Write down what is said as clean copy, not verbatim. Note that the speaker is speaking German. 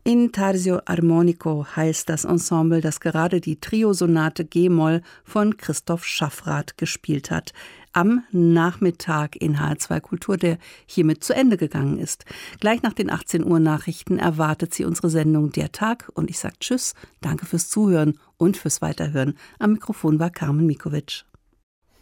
Intarsio Armonico heißt das Ensemble, das gerade die Triosonate G-Moll von Christoph Schaffrath gespielt hat. Am Nachmittag in HR2 Kultur, der hiermit zu Ende gegangen ist. Gleich nach den 18 Uhr Nachrichten erwartet Sie unsere Sendung Der Tag und ich sage Tschüss, danke fürs Zuhören und fürs Weiterhören. Am Mikrofon war Carmen Mikovic.